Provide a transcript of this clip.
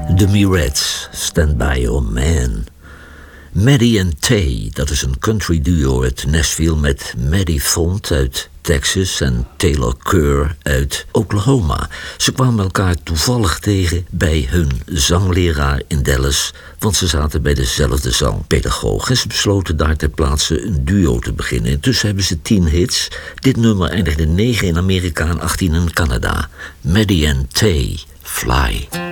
De Mirettes, Stand By Your Man. Maddie en Tay, dat is een country duo uit Nashville met Maddie Font uit Texas en Taylor Kerr uit Oklahoma. Ze kwamen elkaar toevallig tegen bij hun zangleraar in Dallas, want ze zaten bij dezelfde zangpedagoog. En ze besloten daar ter plaatse een duo te beginnen. Intussen hebben ze 10 hits. Dit nummer eindigde 9 in Amerika en 18 in Canada. Maddie en Tay, Fly.